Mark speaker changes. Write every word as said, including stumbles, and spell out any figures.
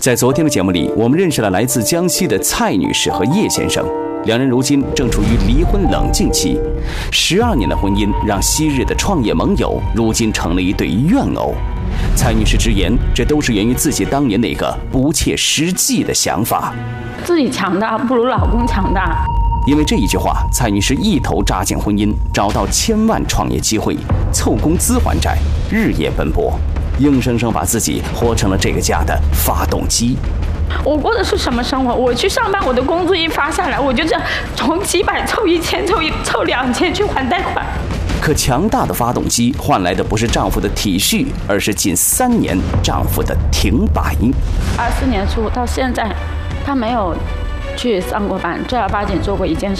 Speaker 1: 在昨天的节目里，我们认识了来自江西的蔡女士和叶先生，两人如今正处于离婚冷静期。十二年的婚姻让昔日的创业盟友如今成了一对怨偶。蔡女士直言，这都是源于自己当年那个不切实际的想法。
Speaker 2: 自己强大不如老公强大。
Speaker 1: 因为这一句话，蔡女士一头扎进婚姻，找到千万创业机会，凑工资还债，日夜奔波，硬生生把自己活成了这个家的发动机。
Speaker 2: 我过的是什么生活？我去上班，我的工资一发下来，我就这样从几百凑一千，凑一凑两千去还贷款。
Speaker 1: 可强大的发动机换来的不是丈夫的体恤，而是近三年丈夫的停摆。
Speaker 2: 二四年初到现在，他没有去上过班，正儿八经做过一件事。